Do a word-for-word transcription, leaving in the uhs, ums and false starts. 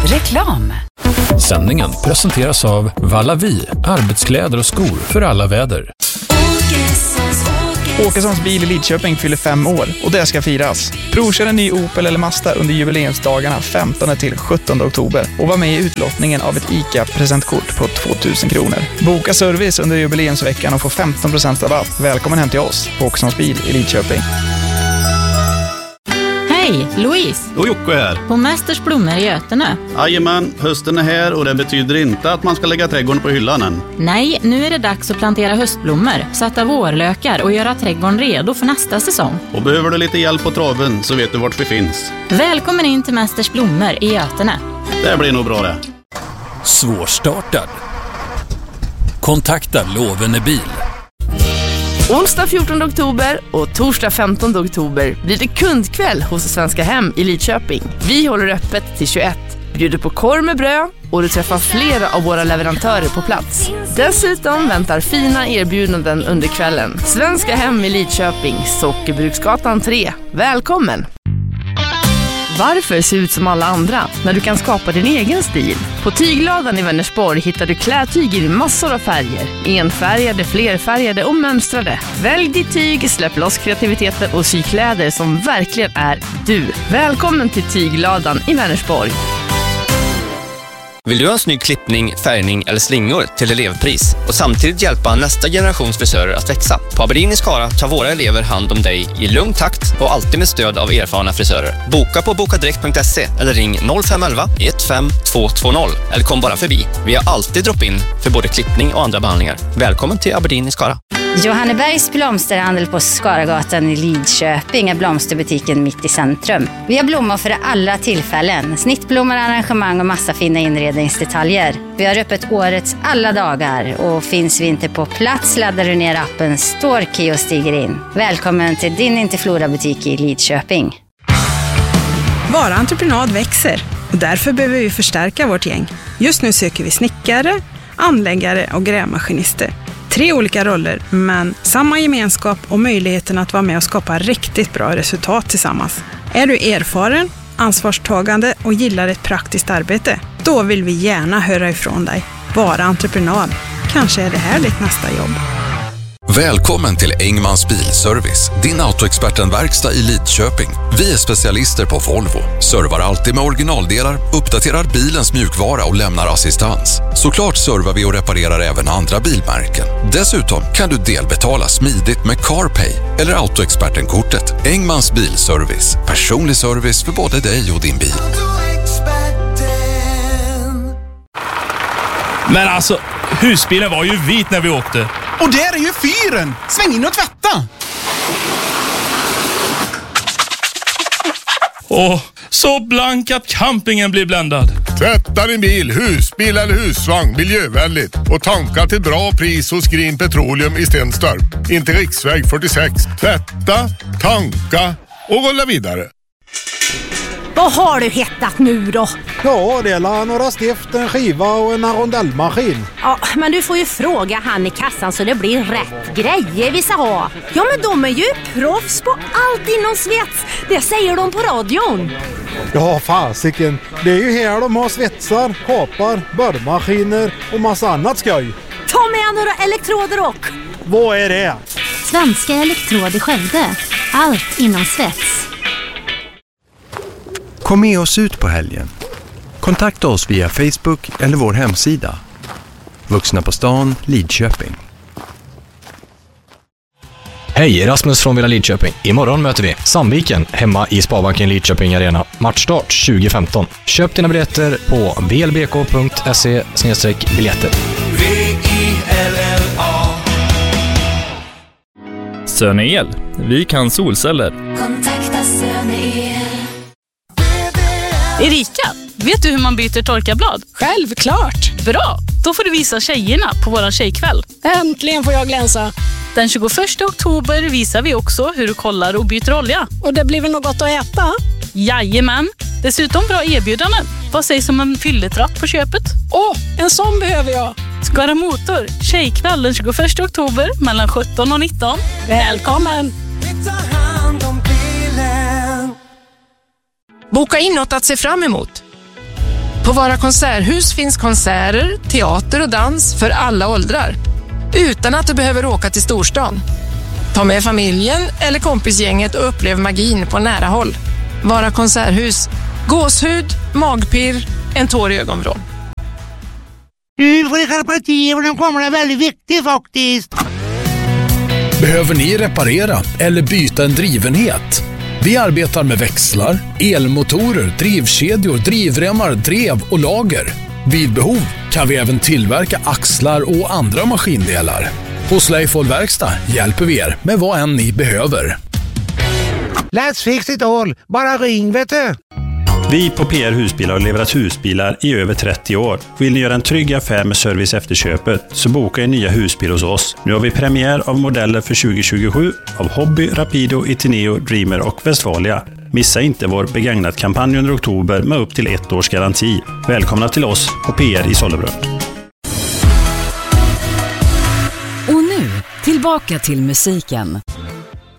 Reklam. Sändningen presenteras av Vallavi, arbetskläder och skor för alla väder. Åkessons bil i Lidköping fyller fem år och det ska firas. Provkör en ny Opel eller Mazda under jubileumsdagarna femtonde till sjuttonde oktober och var med i utlottningen av ett ICA-presentkort på tvåtusen kronor. Boka service under jubileumsveckan och få femton procent rabatt. Välkommen hem till oss på Åkessons bil i Lidköping. Hej, Louise. Och Jocke här. På Mästers blommor i Götene. Jajamän, hösten är här och det betyder inte att man ska lägga trädgården på hyllan än. Nej, nu är det dags att plantera höstblommor, sätta vårlökar och göra trädgården redo för nästa säsong. Och behöver du lite hjälp på traven så vet du vart vi finns. Välkommen in till Mästers blommor i Götene. Det blir nog bra det. Svårstartad. Kontakta Lovene Bil. Onsdag fjortonde oktober och torsdag femtonde oktober blir det kundkväll hos Svenska Hem i Lidköping. Vi håller öppet till tjugoett, bjuder på korv med bröd och du träffar flera av våra leverantörer på plats. Dessutom väntar fina erbjudanden under kvällen. Svenska Hem i Lidköping, Sockerbruksgatan tre. Välkommen! Varför se ut som alla andra när du kan skapa din egen stil? På Tygladan i Vänersborg hittar du klädtyg i massor av färger. Enfärgade, flerfärgade och mönstrade. Välj ditt tyg, släpp loss kreativiteten och sy kläder som verkligen är du. Välkommen till Tygladan i Vänersborg. Vill du ha en snygg klippning, färgning eller slingor till elevpris och samtidigt hjälpa nästa generations frisörer att växa? På Aberdeen i Skara tar våra elever hand om dig i lugn takt och alltid med stöd av erfarna frisörer. Boka på bokadirekt punkt se eller ring noll fem elva ett fem två två noll eller kom bara förbi. Vi har alltid drop-in för både klippning och andra behandlingar. Välkommen till Aberdeen i Skara. Johannebergs blomsterhandel på Skaragatan i Lidköping är blomsterbutiken mitt i centrum. Vi har blommor för alla tillfällen. Snittblommor, arrangemang och massa fina inredningsdetaljer. Vi har öppet årets alla dagar och finns vi inte på plats laddar du ner appen Storkey och stiger in. Välkommen till din Interflora-butik i Lidköping. Vara entreprenad växer och därför behöver vi förstärka vårt gäng. Just nu söker vi snickare, anläggare och grävmaskinister. Tre olika roller, men samma gemenskap och möjligheten att vara med och skapa riktigt bra resultat tillsammans. Är du erfaren, ansvarstagande och gillar ett praktiskt arbete? Då vill vi gärna höra ifrån dig. Vara entreprenad. Kanske är det här ditt nästa jobb. Välkommen till Engmans Bilservice, din autoexperten-verkstad i Lidköping. Vi är specialister på Volvo, servar alltid med originaldelar, uppdaterar bilens mjukvara och lämnar assistans. Såklart servar vi och reparerar även andra bilmärken. Dessutom kan du delbetala smidigt med CarPay eller autoexperten-kortet. Engmans Bilservice, personlig service för både dig och din bil. Men alltså, husbilen var ju vit när vi åkte. Och där är ju fyren! Sväng in och tvätta! Åh, så blank att campingen blir bländad. Tvätta din bil, husbil eller husvagn miljövänligt och tanka till bra pris hos Green Petroleum i Stenstorp. Inte riksväg fyrtiosex. Tvätta, tanka och rulla vidare. Vad har du hittat nu då? Ja, det är några stift, en skiva och en rondellmaskin. Ja, men du får ju fråga han i kassan så det blir rätt grejer vi ska ha. Ja, men de är ju proffs på allt inom svets. Det säger de på radion. Ja, fasiken. Det är ju här de har svetsar, kapar, borrmaskiner och massa annat skoj. Ta med några elektroder och... Vad är det? Svenska elektroder Skövde. Allt inom svets. Kom med oss ut på helgen. Kontakta oss via Facebook eller vår hemsida. Vuxna på stan, Lidköping. Hej, Rasmus från Villa Lidköping. Imorgon möter vi Sandviken hemma i Sparbanken Lidköping Arena. Matchstart tjugo femton. Köp dina biljetter på v l b k punkt se slash biljetter. V I L L A Söneel. Vi kan solceller. Kontakta Söneel. Erika, vet du hur man byter torkarblad? Självklart! Bra, då får du visa tjejerna på våran tjejkväll. Äntligen får jag glänsa. Den tjugoförsta oktober visar vi också hur du kollar och byter olja. Och det blir väl något gott att äta? Jajamän, dessutom bra erbjudanden. Vad sägs om en fylletratt på köpet? Åh, oh, en sån behöver jag. Skara Motor, tjejkväll den tjugoförsta oktober mellan sjutton och nitton. Välkommen! Vi tar hand om bilen. Boka in något att se fram emot. På Vara konserthus finns konserter, teater och dans för alla åldrar. Utan att du behöver åka till storstan. Ta med familjen eller kompisgänget och upplev magin på nära håll. Vara konserthus. Gåshud, magpirr, en tår i ögonvrån. Du får skärpa till och den kommer är väldigt viktig faktiskt. Behöver ni reparera eller byta en drivenhet? Vi arbetar med växlar, elmotorer, drivkedjor, drivremmar, drev och lager. Vid behov kan vi även tillverka axlar och andra maskindelar. Hos Leifol Verkstad hjälper vi er med vad än ni behöver. Let's fix it all. Bara ring, vet du. Vi på P R Husbilar har levererat husbilar i över trettio år. Vill ni göra en trygg affär med service efter köpet så boka en nya husbil hos oss. Nu har vi premiär av modeller för tjugo tjugosju av Hobby, Rapido, Itineo, Dreamer och Westfalia. Missa inte vår begagnat kampanj under oktober med upp till ett års garanti. Välkomna till oss på P R i Sollebrunn. Och nu, tillbaka till musiken.